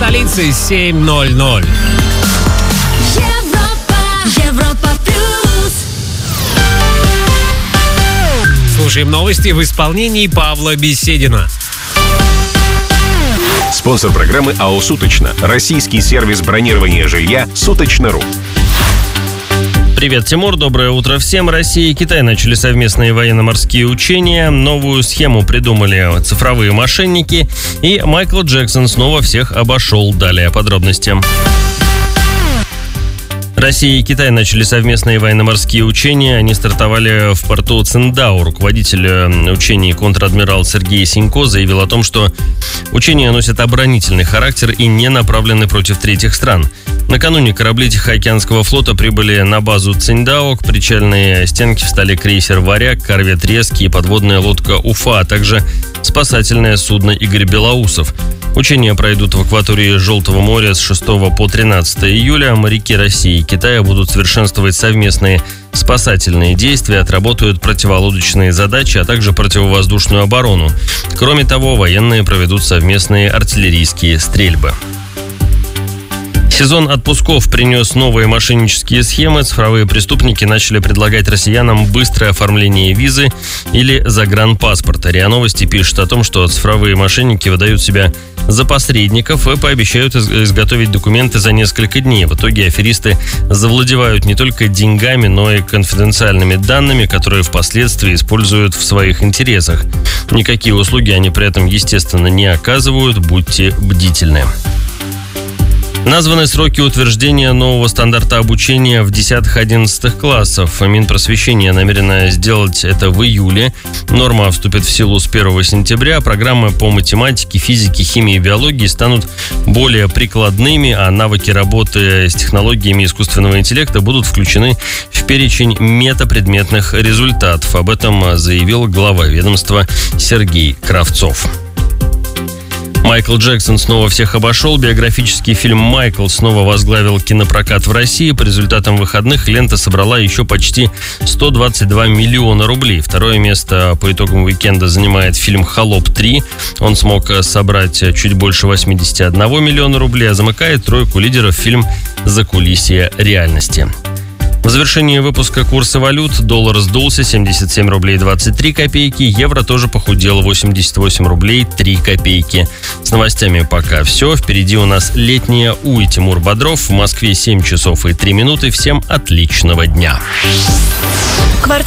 столицы 7:00. Европа плюс. Слушаем новости в исполнении Павла Беседина. Спонсор программы АО «Суточно». Российский сервис бронирования жилья «Суточно.ру». Привет, Тимур. Доброе утро всем. Россия и Китай начали совместные военно-морские учения. Новую схему придумали цифровые мошенники. И Майкл Джексон снова всех обошел. Далее подробности. Россия и Китай начали совместные военно-морские учения. Они стартовали в порту Циндао. Руководитель учений контр-адмирал Сергей Синько заявил о том, что учения носят оборонительный характер и не направлены против третьих стран. Накануне корабли Тихоокеанского флота прибыли на базу Циндао. К причальной стенке встали крейсер «Варяг», корвет «Резкий» и подводная лодка «Уфа», а также спасательное судно «Игорь Белоусов». Учения пройдут в акватории Желтого моря с 6 по 13 июля. Моряки России и Китая будут совершенствовать совместные спасательные действия, отработают противолодочные задачи, а также противовоздушную оборону. Кроме того, военные проведут совместные артиллерийские стрельбы. Сезон отпусков принес новые мошеннические схемы. Цифровые преступники начали предлагать россиянам быстрое оформление визы или загранпаспорта. РИА Новости пишет о том, что цифровые мошенники выдают себя за посредников и пообещают изготовить документы за несколько дней. В итоге аферисты завладевают не только деньгами, но и конфиденциальными данными, которые впоследствии используют в своих интересах. Никакие услуги они при этом, естественно, не оказывают. Будьте бдительны. Названы сроки утверждения нового стандарта обучения в 10-11 классах. Минпросвещение намерено сделать это в июле. Норма вступит в силу с 1 сентября. Программы по математике, физике, химии и биологии станут более прикладными, а навыки работы с технологиями искусственного интеллекта будут включены в перечень метапредметных результатов. Об этом заявил глава ведомства Сергей Кравцов. Майкл Джексон снова всех обошел. Биографический фильм «Майкл» снова возглавил кинопрокат в России. По результатам выходных лента собрала еще почти 122 миллиона рублей. Второе место по итогам уикенда занимает фильм «Холоп 3». Он смог собрать чуть больше 81 миллиона рублей, а замыкает тройку лидеров фильм «Закулисье реальности». В завершении выпуска курсы валют. Доллар сдулся 77 рублей 23 копейки. Евро тоже похудел 88 рублей 3 копейки. С новостями пока все. Впереди у нас летняя У и Тимур Бодров. В Москве 7 часов и 3 минуты. Всем отличного дня.